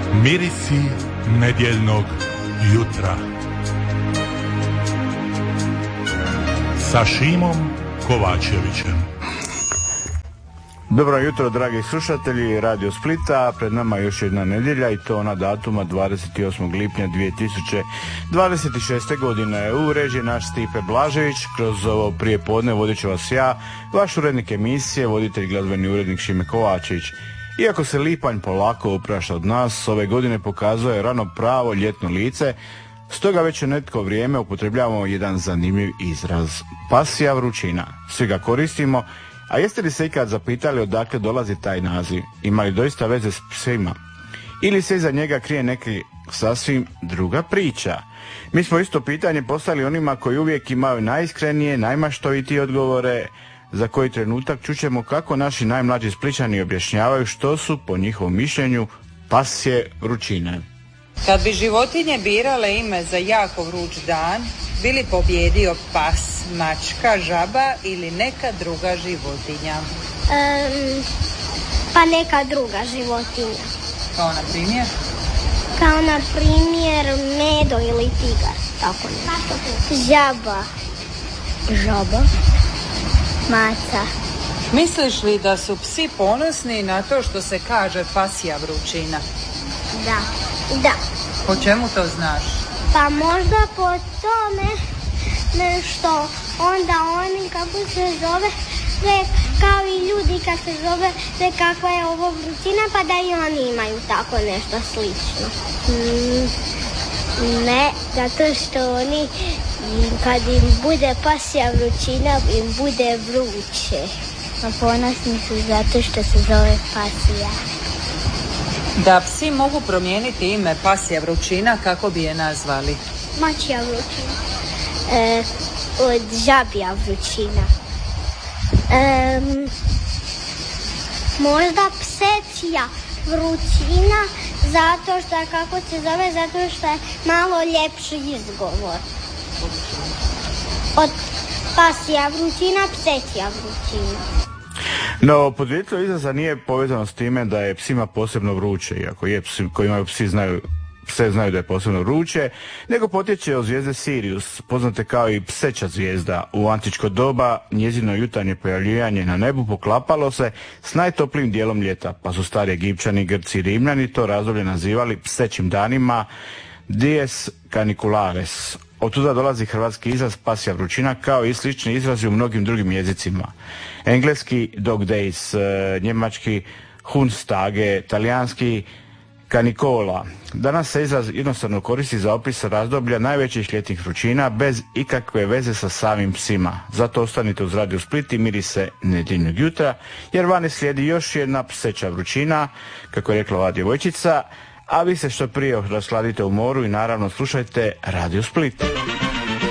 Mirisi nedjeljnog jutra sa Šimom Kovačevićem. Dobro jutro, dragi slušatelji Radio Splita. Pred nama je još jedna nedjelja i to ona datuma 28. lipnja 2026. godine. U režiji naš Stipe Blažević. Kroz ovo prijepodne vodit ću vas ja, vaš urednik emisije, voditelj glazbeni urednik Šime Kovačević. Iako se lipanj polako uprašta od nas, ove godine pokazuje rano pravo ljetno lice, stoga već netko vrijeme upotrebljavamo jedan zanimljiv izraz. Pasija vrućina. Svi ga koristimo, a jeste li se ikad zapitali odakle dolazi taj naziv? Ima li doista veze s psima? Ili se iza njega krije neka sasvim druga priča? Mi smo isto pitanje poslali onima koji uvijek imaju najiskrenije, najmaštovitije odgovore. Za koji trenutak čućemo kako naši najmlađi Splićani objašnjavaju što su, po njihovom mišljenju, pasje vrućine. Kad bi životinje birale ime za jako vruć dan, bi li pobjedio pas, mačka, žaba ili neka druga životinja? Pa neka druga životinja. Kao na primjer? Kao na primjer medo ili tigar, tako nešto. Žaba. Maca. Misliš li da su psi ponosni na to što se kaže pasja vrućina? Da. Po čemu to znaš? Pa možda po tome nešto onda oni, kako se zove, kao i ljudi kad se zove kakva je ovo vrućina, pa da i oni imaju tako nešto slično. Ne, zato što oni, kad im bude pasja vrućina, im bude vruće. A ponosni su zato što se zove pasija. Da psi mogu promijeniti ime pasja vrućina, kako bi je nazvali? Mačja vrućina. Od žabija vrućina. Možda psečja vrućina, zato što, kako se zove, zato što je malo ljepši izgovor. Od pasja vrućina, psečja vrućina. No, podrijetlo izraza nije povezano s time da je psima posebno vruće, iako je psi, koji imaju pse znaju da je posebno vruće, nego potječe od zvijezde Sirius, poznate kao i pseća zvijezda. U antičko doba njezino jutarnje pojavljivanje na nebu poklapalo se s najtoplijim dijelom ljeta, pa su stari Egipćani, Grci i Rimljani to razdoblje nazivali psećim danima, dies caniculares. Od tuda dolazi hrvatski izraz pasja vrućina, kao i slični izrazi u mnogim drugim jezicima. Engleski dog days, njemački Hundstage, talijanski canicola. Danas se izraz jednostavno koristi za opis razdoblja najvećih ljetnih vrućina bez ikakve veze sa samim psima. Zato ostanite uz Radio Split i mirise nedjeljnog jutra, jer vani slijedi još jedna pseća vrućina, kako je rekla ova djevojčica, a vi se što prije rasladite u moru i naravno slušajte Radio Split.